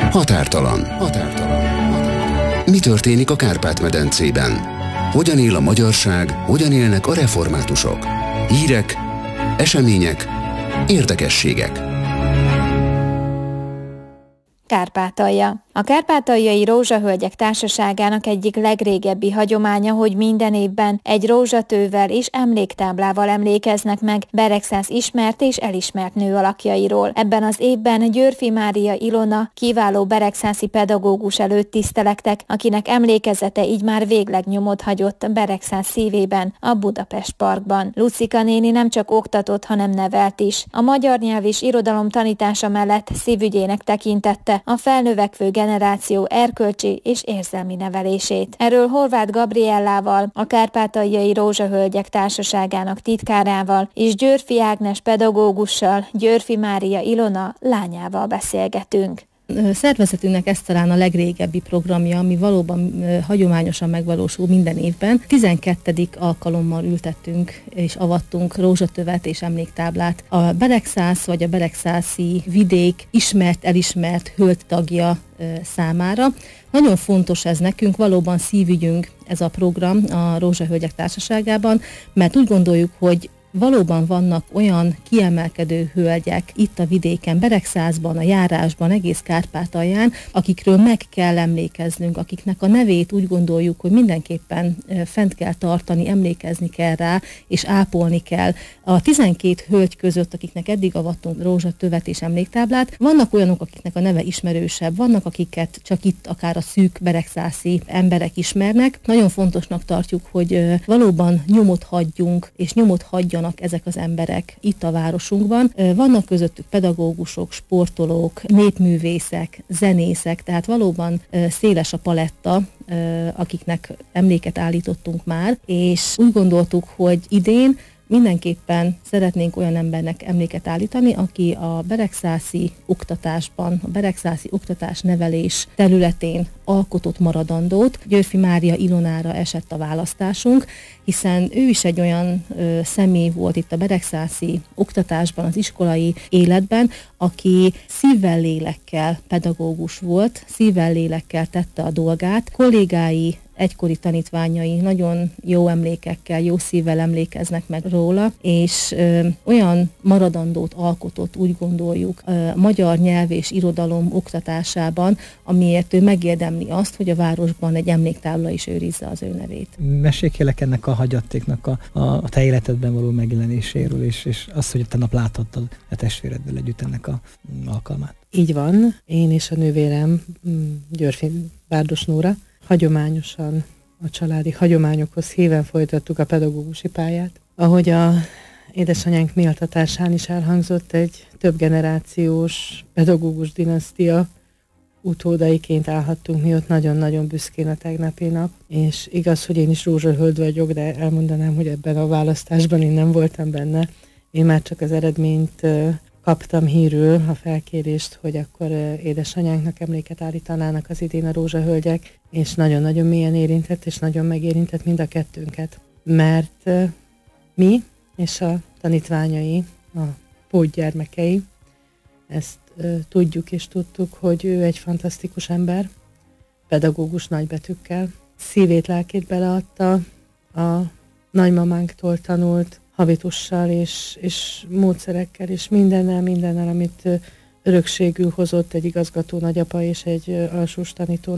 Határtalan. Mi történik a Kárpát-medencében? Hogyan él a magyarság, hogyan élnek a reformátusok? Hírek, események, érdekességek. Kárpátalja. A Kárpátaljai Rózsahölgyek Társaságának egyik legrégebbi hagyománya, hogy minden évben egy rózsatővel és emléktáblával emlékeznek meg Beregszász ismert és elismert nő alakjairól. Ebben az évben Győrfi Mária Ilona kiváló beregszászi pedagógus előtt tisztelektek, akinek emlékezete így már végleg nyomot hagyott Beregszász szívében, a Budapest Parkban. Lucika néni nem csak oktatott, hanem nevelt is. A magyar nyelv és irodalom tanítása mellett szívügyének tekintette a felnövekvő generáció erkölcsi és érzelmi nevelését. Erről Horváth Gabriellával, a Kárpátaljai Rózsahölgyek Társaságának titkárával és Győrfi Ágnes pedagógussal, Győrfi Mária Ilona lányával beszélgetünk. Szervezetünknek ez talán a legrégebbi programja, ami valóban hagyományosan megvalósul minden évben. 12. alkalommal ültettünk és avattunk rózsatövet és emléktáblát a Beregszász vagy a beregszászi vidék elismert hölgytagja számára. Nagyon fontos ez nekünk, valóban szívügyünk ez a program a Rózsahölgyek Társaságában, mert úgy gondoljuk, hogy valóban vannak olyan kiemelkedő hölgyek itt a vidéken, Beregszászban, a járásban, egész Kárpátalján, akikről meg kell emlékeznünk, akiknek a nevét úgy gondoljuk, hogy mindenképpen fent kell tartani, emlékezni kell rá, és ápolni kell. A 12 hölgy között, akiknek eddig avattunk rózsatövet és emléktáblát, vannak olyanok, akiknek a neve ismerősebb, vannak, akiket csak itt akár a szűk beregszászi emberek ismernek. Nagyon fontosnak tartjuk, hogy valóban nyomot hagyjunk, és nyomot hagyjanak ezek az emberek itt a városunkban. Vannak közöttük pedagógusok, sportolók, népművészek, zenészek, tehát valóban széles a paletta, akiknek emléket állítottunk már, és úgy gondoltuk, hogy idén mindenképpen szeretnénk olyan embernek emléket állítani, aki a beregszászi oktatásban, a beregszászi oktatás-nevelés területén alkotott maradandót. Győrfi Mária Ilonára esett a választásunk, hiszen ő is egy olyan személy volt itt a beregszászi oktatásban, az iskolai életben, aki szívvel, lélekkel pedagógus volt, szívvel, lélekkel tette a dolgát. Kollégái, egykori tanítványai nagyon jó emlékekkel, jó szívvel emlékeznek meg róla, és olyan maradandót alkotott, úgy gondoljuk, a magyar nyelv és irodalom oktatásában, amiért ő megérdemli azt, hogy a városban egy emléktábla is őrizze az ő nevét. Mesélj kérlek ennek a hagyatéknak a te életedben való megjelenéséről, és azt, hogy te nap láthattad a testvéreddel együtt ennek a alkalmát. Így van, én és a nővérem, Győrfi Bárdos Nóra, hagyományosan a családi hagyományokhoz híven folytattuk a pedagógusi pályát. Ahogy a édesanyánk méltatásán is elhangzott, egy több generációs pedagógus dinasztia utódaiként állhattunk mi ott nagyon-nagyon büszkén a tegnapi nap, és igaz, hogy én is rózsahölgy vagyok, de elmondanám, hogy ebben a választásban én nem voltam benne. Én már csak az eredményt kaptam hírül, a felkérést, hogy akkor édesanyánknak emléket állítanának az idén a rózsahölgyek, és nagyon-nagyon mélyen érintett, és nagyon megérintett mind a kettőnket. Mert mi és a tanítványai, a pótgyermekei, ezt tudjuk és tudtuk, hogy ő egy fantasztikus ember, pedagógus nagybetűkkel, szívét, lelkét beleadta, a nagymamánktól tanult habitussal és módszerekkel, és mindennel, amit örökségül hozott egy igazgató nagyapa és egy alsós tanító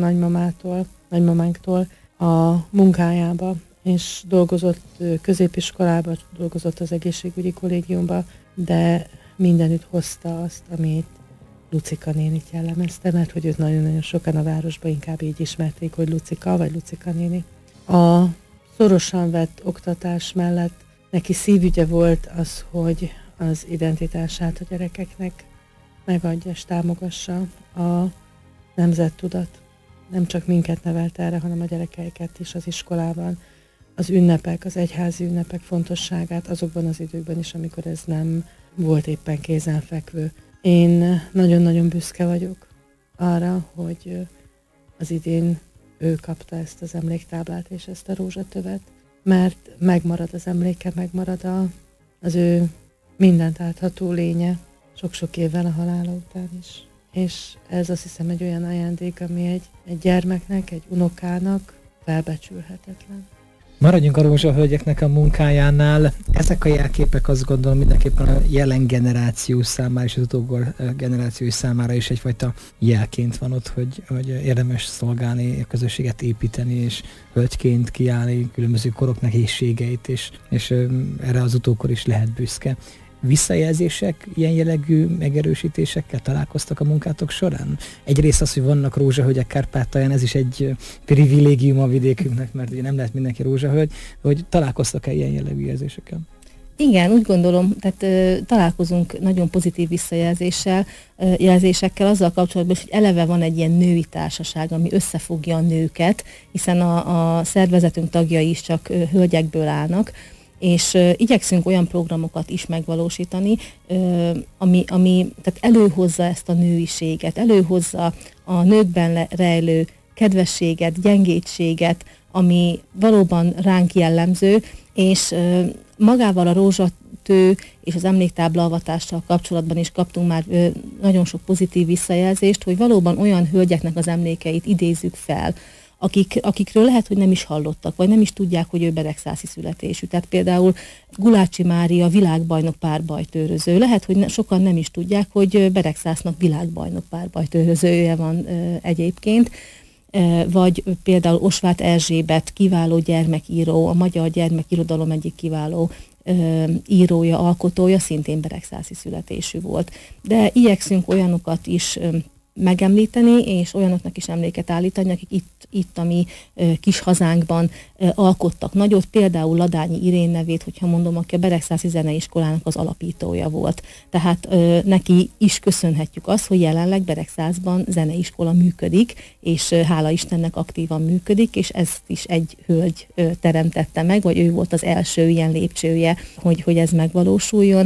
nagymamánktól a munkájába, és dolgozott középiskolába, dolgozott az egészségügyi kollégiumba, de mindenütt hozta azt, amit Lucika nénit jellemezte, mert hogy őt nagyon-nagyon sokan a városban inkább így ismerték, hogy Lucika vagy Lucika néni. A szorosan vett oktatás mellett neki szívügye volt az, hogy az identitását a gyerekeknek megadja és támogassa a nemzettudat. Nem csak minket nevelt erre, hanem a gyerekeiket is az iskolában. Az ünnepek, az egyházi ünnepek fontosságát azokban az időkben is, amikor ez nem volt éppen kézenfekvő. Én nagyon-nagyon büszke vagyok arra, hogy az idén ő kapta ezt az emléktáblát és ezt a rózsatövet, mert megmarad az emléke, megmarad az ő mindent átható lénye, sok-sok évvel a halála után is. és ez azt hiszem egy olyan ajándék, ami egy gyermeknek, egy unokának felbecsülhetetlen. Maradjunk a rózsahölgyeknek a munkájánál. Ezek a jelképek azt gondolom mindenképpen a jelen generáció számára és az utókor generáció számára is egyfajta jelként van ott, hogy érdemes szolgálni, a közösséget építeni, és hölgyként kiállni különböző korok nehézségeit, és erre az utókor is lehet büszke. Visszajelzések, ilyen jellegű megerősítésekkel találkoztak a munkátok során? Egyrészt az, hogy vannak rózsahölgyek Kárpátalján, ez is egy privilégium a vidékünknek, mert ugye nem lehet mindenki rózsahölgy, hogy találkoztak-e ilyen jellegű jelzésekkel? Igen, úgy gondolom, tehát találkozunk nagyon pozitív jelzésekkel azzal kapcsolatban, hogy eleve van egy ilyen női társaság, ami összefogja a nőket, hiszen a szervezetünk tagjai is csak hölgyekből állnak, és igyekszünk olyan programokat is megvalósítani, ami tehát előhozza ezt a nőiséget, előhozza a nőkben rejlő kedvességet, gyengétséget, ami valóban ránk jellemző, és magával a rózsatő és az emléktábla avatással kapcsolatban is kaptunk már nagyon sok pozitív visszajelzést, hogy valóban olyan hölgyeknek az emlékeit idézzük fel, akikről lehet, hogy nem is hallottak, vagy nem is tudják, hogy ő beregszászi születésű. Tehát például Gulácsi Mária világbajnok párbajtőröző. Lehet, hogy sokan nem is tudják, hogy Beregszásznak világbajnok párbajtőrözője van egyébként. Vagy például Osváth Erzsébet, kiváló gyermekíró, a magyar gyermekirodalom egyik kiváló írója, alkotója, szintén beregszászi születésű volt. De igyekszünk olyanokat is megemlíteni, és olyanoknak is emléket állítani, akik itt a mi kis hazánkban alkottak nagyot, például Ladányi Irén nevét, hogyha mondom, aki a Beregszászi Zeneiskolának az alapítója volt. Tehát neki is köszönhetjük azt, hogy jelenleg Beregszászban zeneiskola működik, és hála Istennek aktívan működik, és ezt is egy hölgy teremtette meg, vagy ő volt az első ilyen lépcsője, hogy ez megvalósuljon.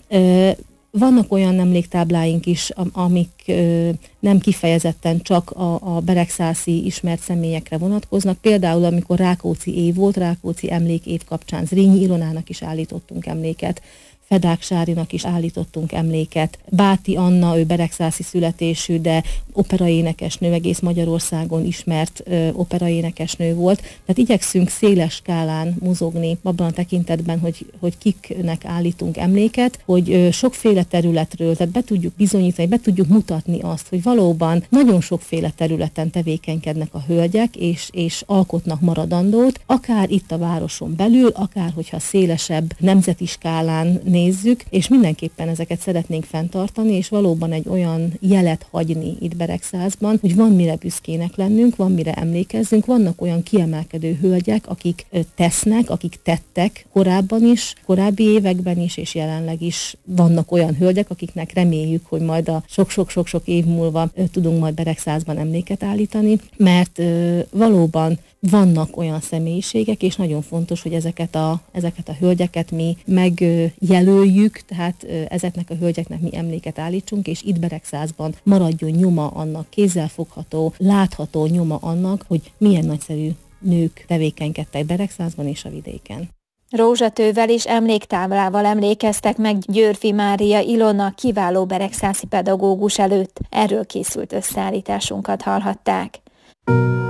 Vannak olyan emléktábláink is, amik nem kifejezetten csak a beregszászi ismert személyekre vonatkoznak. Például, amikor Rákóczi év volt, Rákóczi emlékév kapcsán Zrínyi Ilonának is állítottunk emléket, Fedák Sárinak is állítottunk emléket. Báti Anna, ő beregszászi születésű, de operaénekesnő, egész Magyarországon ismert operaénekesnő volt. Tehát igyekszünk széles skálán mozogni abban a tekintetben, hogy kiknek állítunk emléket, hogy sokféle területről, tehát be tudjuk bizonyítani, be tudjuk mutatni azt, hogy valóban nagyon sokféle területen tevékenykednek a hölgyek, és alkotnak maradandót, akár itt a városon belül, akár hogyha szélesebb nemzeti skálán nézzük, és mindenképpen ezeket szeretnénk fenntartani, és valóban egy olyan jelet hagyni itt Beregszászban, hogy van mire büszkének lennünk, van mire emlékezzünk, vannak olyan kiemelkedő hölgyek, akik tesznek, akik tettek korábban is, korábbi években is, és jelenleg is vannak olyan hölgyek, akiknek reméljük, hogy majd a sok-sok-sok év múlva tudunk majd Beregszászban emléket állítani, mert valóban vannak olyan személyiségek, és nagyon fontos, hogy ezeket a hölgyeket mi megjelöljük, tehát ezeknek a hölgyeknek mi emléket állítsunk, és itt Beregszászban maradjon nyoma annak, kézzelfogható, látható nyoma annak, hogy milyen nagyszerű nők tevékenykedtek Beregszászban és a vidéken. Rózsatővel és emléktáblával emlékeztek meg Győrfi Mária Ilona kiváló beregszászi pedagógus előtt. Erről készült összeállításunkat hallhatták.